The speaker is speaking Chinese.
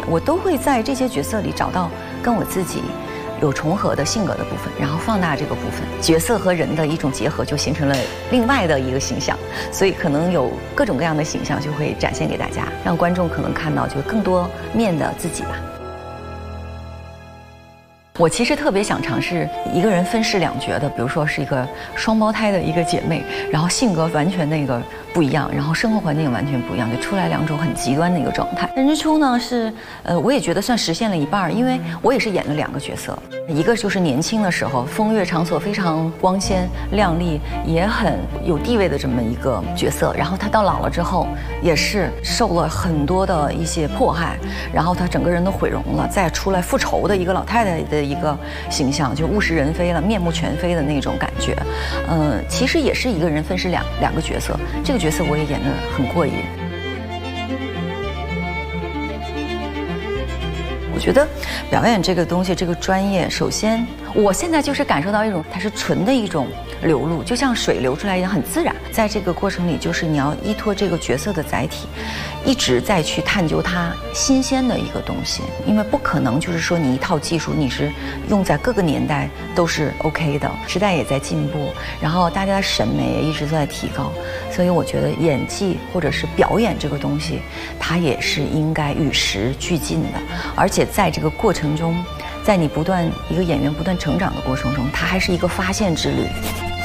我都会在这些角色里找到跟我自己有重合的性格的部分，然后放大这个部分，角色和人的一种结合，就形成了另外的一个形象。所以可能有各种各样的形象就会展现给大家，让观众可能看到就更多面的自己吧。我其实特别想尝试一个人分饰两角的，比如说是一个双胞胎的一个姐妹，然后性格完全不一样，然后生活环境完全不一样，就出来两种很极端的一个状态。人之初呢是，我也觉得算实现了一半，因为我也是演了2个角色，一个就是年轻的时候，风月场所非常光鲜亮丽，也很有地位的这么一个角色，然后他到老了之后，也是受了很多的一些迫害，然后他整个人都毁容了，再出来复仇的一个老太太的一个形象，就物是人非了，面目全非的那种感觉。其实也是一个人分饰两个角色，这个角色我也演得很过瘾。我觉得表演这个东西，这个专业，首先我现在就是感受到一种，它是纯的一种流露，就像水流出来一样，很自然。在这个过程里，就是你要依托这个角色的载体，一直在去探究它新鲜的一个东西，因为不可能就是说你一套技术你是用在各个年代都是 OK 的，时代也在进步，然后大家的审美也一直在提高，所以我觉得演技或者是表演这个东西，它也是应该与时俱进的，而且在这个过程中，在你一个演员不断成长的过程中，它还是一个发现之旅。